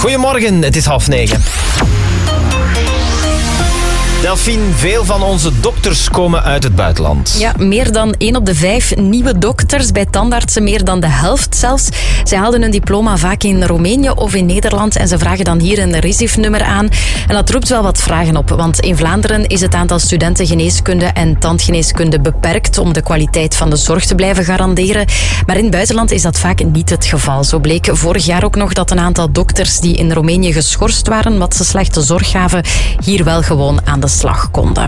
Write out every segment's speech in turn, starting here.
Goedemorgen, het is 8:30. Delphine, veel van onze dokters komen uit het buitenland. Ja, meer dan 1 op de 5 nieuwe dokters, bij tandartsen meer dan de helft zelfs. Zij haalden hun diploma vaak in Roemenië of in Nederland en ze vragen dan hier een RISIF-nummer aan. En dat roept wel wat vragen op, want in Vlaanderen is het aantal studenten geneeskunde en tandgeneeskunde beperkt om de kwaliteit van de zorg te blijven garanderen. Maar in het buitenland is dat vaak niet het geval. Zo bleek vorig jaar ook nog dat een aantal dokters die in Roemenië geschorst waren, wat ze slechte zorg gaven, hier wel gewoon aan de slag konden.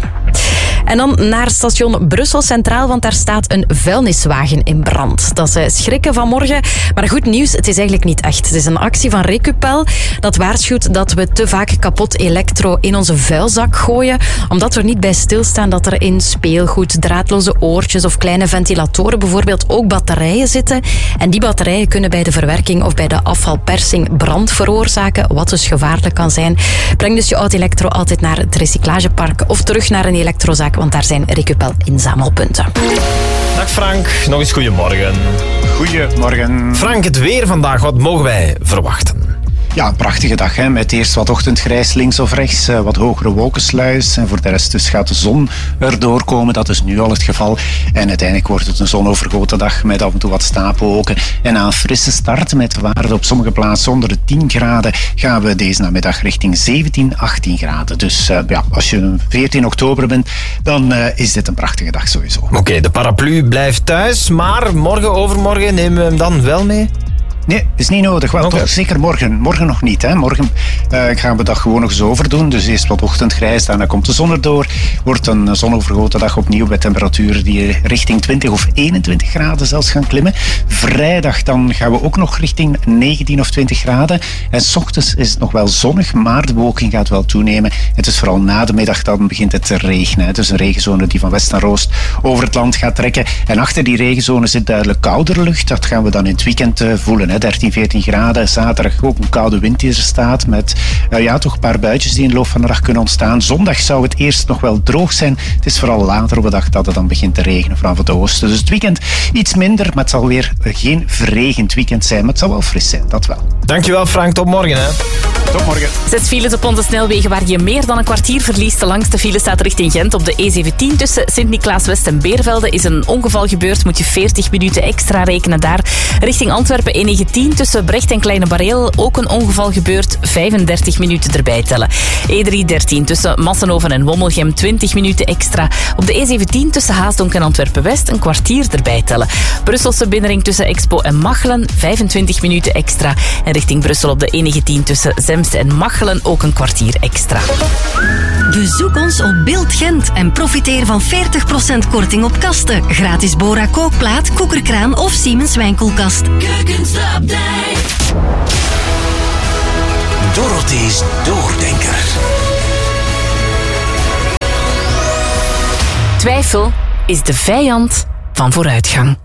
En dan naar station Brussel Centraal, want daar staat een vuilniswagen in brand. Dat is schrikken vanmorgen. Maar goed nieuws, het is eigenlijk niet echt. Het is een actie van Recupel dat waarschuwt dat we te vaak kapot elektro in onze vuilzak gooien, omdat we er niet bij stilstaan dat er in speelgoed, draadloze oortjes of kleine ventilatoren bijvoorbeeld ook batterijen zitten. En die batterijen kunnen bij de verwerking of bij de afvalpersing brand veroorzaken, wat dus gevaarlijk kan zijn. Breng dus je oud elektro altijd naar het recyclagepark of terug naar een elektrozaak, want daar zijn Recupel inzamelpunten. Dag Frank, nog eens goedemorgen. Goedemorgen. Frank, het weer vandaag, wat mogen wij verwachten? Ja, een prachtige dag, hè? Met eerst wat ochtendgrijs links of rechts, wat hogere wolkensluis. En voor de rest dus gaat de zon erdoor komen. Dat is nu al het geval. En uiteindelijk wordt het een zonovergoten dag met af en toe wat stapelwolken. En na een frisse start met waarde op sommige plaatsen onder de 10 graden gaan we deze namiddag richting 17, 18 graden. Dus als je 14 oktober bent, dan is dit een prachtige dag sowieso. Oké, de paraplu blijft thuis, maar morgen, overmorgen nemen we hem dan wel mee? Nee, is niet nodig. Wel, toch zeker morgen. Morgen nog niet. Hè. Morgen gaan we dat gewoon nog eens overdoen. Dus eerst wat ochtendgrijs, daarna komt de zon erdoor. Wordt een zonovergoten dag opnieuw bij temperaturen die richting 20 of 21 graden zelfs gaan klimmen. Vrijdag dan gaan we ook nog richting 19 of 20 graden. En 's ochtends is het nog wel zonnig, maar de bewolking gaat wel toenemen. Het is vooral na de middag dan begint het te regenen. Het is een regenzone die van west naar oost over het land gaat trekken. En achter die regenzone zit duidelijk koudere lucht. Dat gaan we dan in het weekend voelen. 13, 14 graden. Zaterdag ook een koude wind die er staat met toch een paar buitjes die in de loop van de dag kunnen ontstaan. Zondag zou het eerst nog wel droog zijn. Het is vooral later op de dag dat het dan begint te regenen vanaf het oosten. Dus het weekend iets minder, maar het zal weer geen verregend weekend zijn. Maar het zal wel fris zijn, dat wel. Dankjewel Frank, tot morgen. Hè. Tot morgen. 6 files op onze snelwegen waar je meer dan een kwartier verliest. De langste file staat richting Gent op de E17 tussen Sint-Niklaas-West en Beervelde. Is een ongeval gebeurd, moet je 40 minuten extra rekenen daar. Richting Antwerpen E19 tussen Brecht en Kleine Bareel ook een ongeval gebeurd, 35 minuten erbij tellen. E313 tussen Massenhoven en Wommelgem 20 minuten extra. Op de E17 tussen Haasdonk en Antwerpen-West een kwartier erbij tellen. Brusselse binnenring tussen Expo en Machelen 25 minuten extra. En richting Brussel op de E19 tussen Zemst en Machelen ook een kwartier extra. Bezoek ons op Beeld Gent en profiteer van 40% korting op kasten. Gratis Bora kookplaat, koekerkraan of Siemens wijnkoelkast. Dorothy's Doordenker. Twijfel is de vijand van vooruitgang.